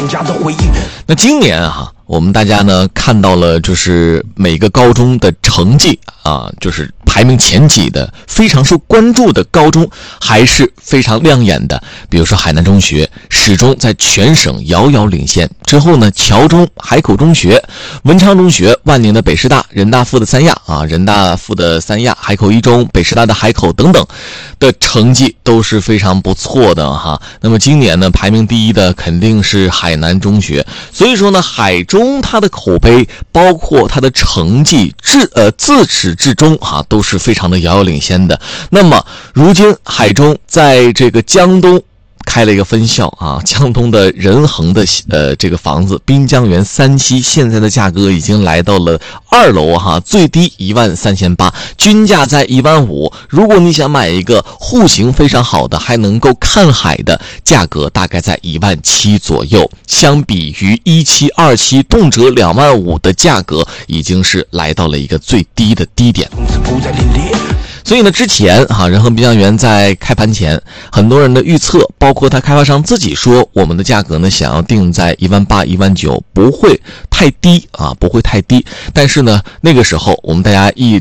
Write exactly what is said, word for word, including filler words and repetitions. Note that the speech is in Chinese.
那今年啊，我们大家呢看到了，就是每个高中的成绩啊，就是排名前几的非常受关注的高中还是非常亮眼的。比如说海南中学始终在全省遥遥领先，之后呢侨中、海口中学、文昌中学、万宁的北师大、人大附的三亚啊，人大附的三亚、海口一中、北师大的海口等等的成绩都是非常不错的哈。那么今年呢排名第一的肯定是海南中学，所以说呢海中它的口碑包括它的成绩至呃自始至终哈都是非常的遥遥领先的。那么如今海中在这个江东开了一个分校啊，江东的仁恒的呃这个房子滨江园三期现在的价格已经来到了二楼哈，最低一万三千八，均价在一万五。如果你想买一个户型非常好的，还能够看海的，价格大概在一万七左右。相比于一期、二期动辄两万五的价格，已经是来到了一个最低的低点。所以呢，之前哈仁恒滨江园在开盘前，很多人的预测，包括他开发商自己说，我们的价格呢想要定在一万八、一万九，不会太低啊，不会太低。但是呢，那个时候我们大家一